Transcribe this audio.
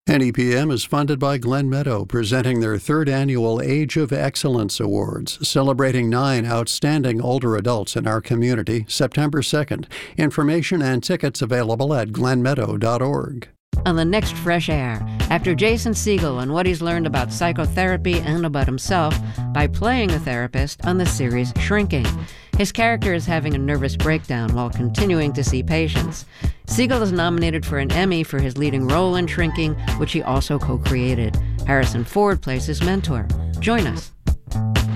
NEPM is funded by Glen Meadow, presenting their third annual Age of Excellence Awards, celebrating 9 outstanding older adults in our community, September 2nd. Information and tickets available at glenmeadow.org. On the next Fresh Air, after Jason Segel and what he's learned about psychotherapy and about himself by playing a therapist on the series Shrinking. His character is having a nervous breakdown while continuing to see patients. Segel is nominated for an Emmy for his leading role in Shrinking, which he also co-created. Harrison Ford plays his mentor. Join us.